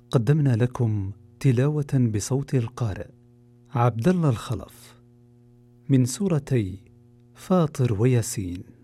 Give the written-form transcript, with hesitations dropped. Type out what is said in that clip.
قدمنا لكم تلاوة بصوت القارئ عبد الله الخلف من سورتي فاطر وياسين.